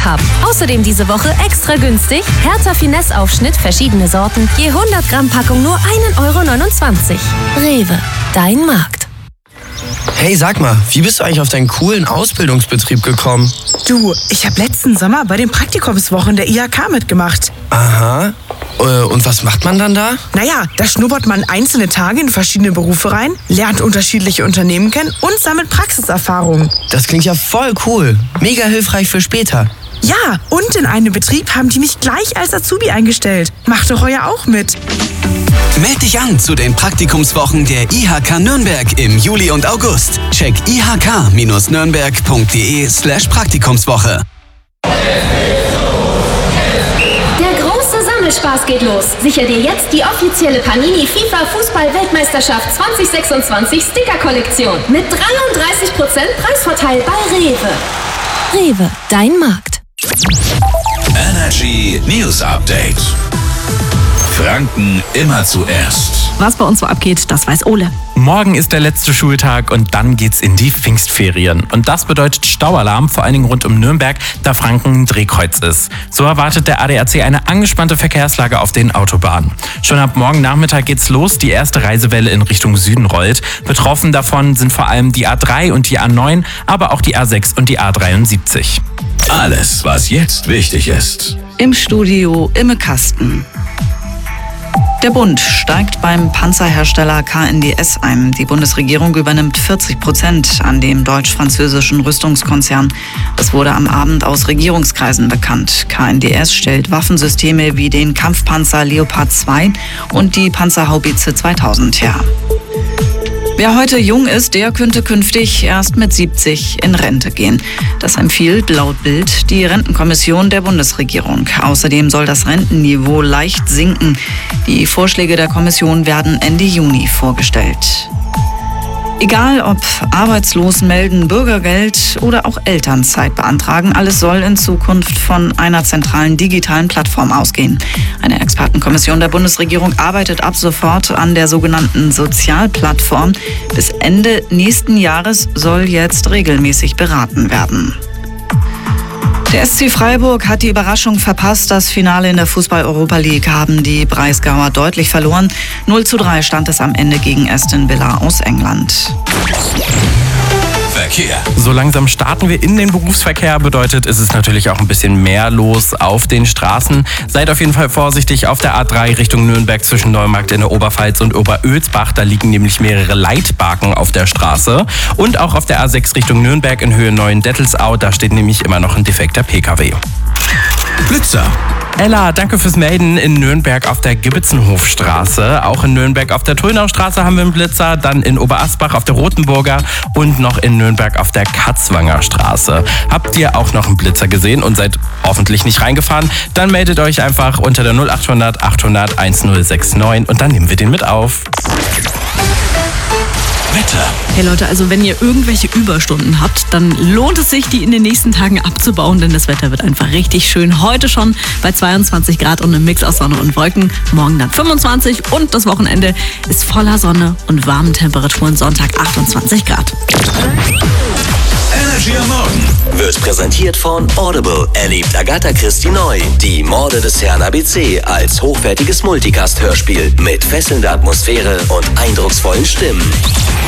haben. Außerdem diese Woche extra günstig Hertha Finesse-Aufschnitt, verschiedene Sorten, je 100 Gramm Packung nur 1,29 €. Rewe, dein Markt. Hey, sag mal, wie bist du eigentlich auf deinen coolen Ausbildungsbetrieb gekommen? Du, ich habe letzten Sommer bei den Praktikumswochen der IHK mitgemacht. Aha. Und was macht man dann da? Naja, da schnuppert man einzelne Tage in verschiedene Berufe rein, lernt unterschiedliche Unternehmen kennen und sammelt Praxiserfahrung. Das klingt ja voll cool. Mega hilfreich für später. Ja, und in einem Betrieb haben die mich gleich als Azubi eingestellt. Mach doch heuer auch mit. Meld dich an zu den Praktikumswochen der IHK Nürnberg im Juli und August. Check ihk-nürnberg.de/Praktikumswoche. Der große Sammelspaß geht los. Sicher dir jetzt die offizielle Panini FIFA Fußball-Weltmeisterschaft 2026 Sticker-Kollektion mit 33% Preisvorteil bei Rewe. Rewe, dein Markt. Energy News Update. Franken immer zuerst. Was bei uns so abgeht, das weiß Ole. Morgen ist der letzte Schultag und dann geht's in die Pfingstferien. Und das bedeutet Staualarm, vor allen Dingen rund um Nürnberg, da Franken ein Drehkreuz ist. So erwartet der ADAC eine angespannte Verkehrslage auf den Autobahnen. Schon ab morgen Nachmittag geht's los, die erste Reisewelle in Richtung Süden rollt. Betroffen davon sind vor allem die A3 und die A9, aber auch die A6 und die A73. Alles, was jetzt wichtig ist. Im Studio Imme Kasten. Der Bund steigt beim Panzerhersteller KNDS ein. Die Bundesregierung übernimmt 40% an dem deutsch-französischen Rüstungskonzern. Das wurde am Abend aus Regierungskreisen bekannt. KNDS stellt Waffensysteme wie den Kampfpanzer Leopard 2 und die Panzerhaubitze 2000 her. Wer heute jung ist, der könnte künftig erst mit 70 in Rente gehen. Das empfiehlt laut Bild die Rentenkommission der Bundesregierung. Außerdem soll das Rentenniveau leicht sinken. Die Vorschläge der Kommission werden Ende Juni vorgestellt. Egal ob arbeitslos melden, Bürgergeld oder auch Elternzeit beantragen, alles soll in Zukunft von einer zentralen digitalen Plattform ausgehen. Eine Expertenkommission der Bundesregierung arbeitet ab sofort an der sogenannten Sozialplattform. Bis Ende nächsten Jahres soll jetzt regelmäßig beraten werden. Der SC Freiburg hat die Überraschung verpasst. Das Finale in der Fußball-Europa League haben die Breisgauer deutlich verloren. 0:3 stand es am Ende gegen Aston Villa aus England. Verkehr. So langsam starten wir in den Berufsverkehr, bedeutet, es ist natürlich auch ein bisschen mehr los auf den Straßen. Seid auf jeden Fall vorsichtig auf der A3 Richtung Nürnberg zwischen Neumarkt in der Oberpfalz und Oberölsbach. Da liegen nämlich mehrere Leitbarken auf der Straße. Und auch auf der A6 Richtung Nürnberg in Höhe Neuendettelsau, da steht nämlich immer noch ein defekter PKW. Blitzer. Ella, danke fürs Melden. In Nürnberg auf der Gibitzenhofstraße. Auch in Nürnberg auf der Trönaustraße haben wir einen Blitzer. Dann in Oberasbach auf der Rotenburger und noch in Nürnberg auf der Katzwanger Straße. Habt ihr auch noch einen Blitzer gesehen und seid hoffentlich nicht reingefahren? Dann meldet euch einfach unter der 0800 800 1069 und dann nehmen wir den mit auf. Wetter. Hey Leute, also wenn ihr irgendwelche Überstunden habt, dann lohnt es sich, die in den nächsten Tagen abzubauen, denn das Wetter wird einfach richtig schön. Heute schon bei 22 Grad und einem Mix aus Sonne und Wolken. Morgen dann 25 und das Wochenende ist voller Sonne und warmen Temperaturen. Sonntag 28 Grad. Energy am Morgen Wird präsentiert von Audible. Erlebt Agatha Christie neu. Die Morde des Herrn ABC als hochwertiges Multicast-Hörspiel mit fesselnder Atmosphäre und eindrucksvollen Stimmen.